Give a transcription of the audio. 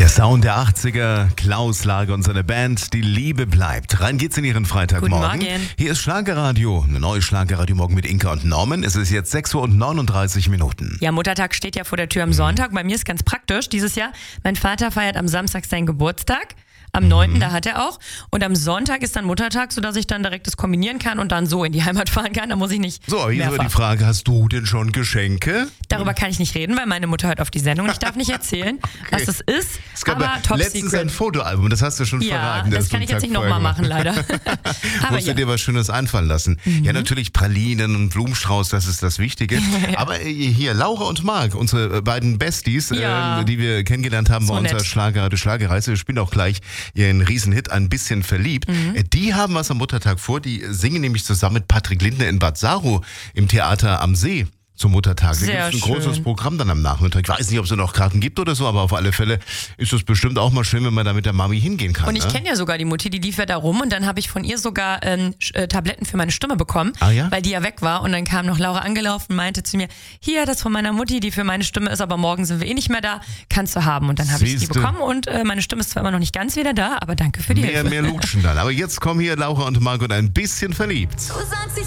Der Sound der 80er, Klaus Lage und seine Band, die Liebe bleibt. Rein geht's in ihren Freitagmorgen. Guten Morgen. Hier ist Schlagerradio, eine neue Schlagerradio-Morgen mit Inka und Norman. Es ist jetzt 6:39 Uhr. Ja, Muttertag steht ja vor der Tür am Sonntag. Bei mir ist ganz praktisch dieses Jahr. Mein Vater feiert am Samstag seinen Geburtstag. Am 9., da hat er auch. Und am Sonntag ist dann Muttertag, sodass ich dann direkt das kombinieren kann und dann so in die Heimat fahren kann. Da muss ich nicht So, hier ist mehrfach. die Frage, hast du denn schon Geschenke? Darüber kann ich nicht reden, weil meine Mutter hört auf die Sendung. Ich darf nicht erzählen, was es ist. Es gab aber ja top letztens secret. ein Fotoalbum, das hast du schon Ja, verraten. das kann ich jetzt nicht nochmal machen, leider. Aber Musst du ja. dir was Schönes einfallen lassen. Ja, natürlich Pralinen und Blumenstrauß, das ist das Wichtige. Aber hier, Laura und Marc, unsere beiden Besties, Ja. die wir kennengelernt haben So bei unserer nett. Schlagerreise, wir spielen auch gleich ihren Riesenhit Ein bisschen verliebt. Die haben was am Muttertag vor, die singen nämlich zusammen mit Patrick Lindner in Bad Saro im Theater am See. Zum Muttertag. Da Sehr gibt es ein großes schön. Programm dann am Nachmittag. Ich weiß nicht, ob es noch Karten gibt oder so, aber auf alle Fälle ist es bestimmt auch mal schön, wenn man da mit der Mami hingehen kann. Und ich ne? kenne ja sogar die Mutti, die lief ja da rum und dann habe ich von ihr sogar Tabletten für meine Stimme bekommen, Ah, ja? weil die ja weg war und dann kam noch Laura angelaufen und meinte zu mir, hier, das von meiner Mutti, die für meine Stimme ist, aber morgen sind wir eh nicht mehr da, kannst du haben. Und dann habe ich die Siehste. bekommen und meine Stimme ist zwar immer noch nicht ganz wieder da, aber danke für die Mehr Hilfe. Lutschen dann. Aber jetzt kommen hier Laura und Marc und ein bisschen verliebt. Du sagst, ich